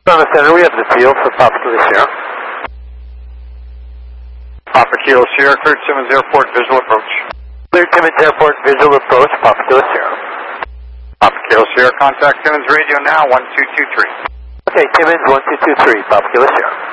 On the center, we have the field for Papa Kilo Sierra. Papa Kilo Sierra, cleared Timmins Airport, visual approach. Clear Timmins Airport, visual approach, Papa Kilo Sierra. Papa Kilo Sierra, contact Timmins Radio now, 1223. Okay, Timmins 1223, Papa Kilo Sierra.